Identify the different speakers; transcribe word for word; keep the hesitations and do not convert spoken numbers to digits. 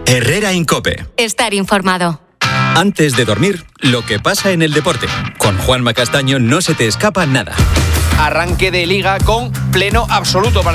Speaker 1: Herrera Incope.
Speaker 2: Estar informado.
Speaker 1: Antes de dormir, lo que pasa en el deporte. Con Juanma Castaño no se te escapa nada.
Speaker 3: Arranque de liga con pleno absoluto para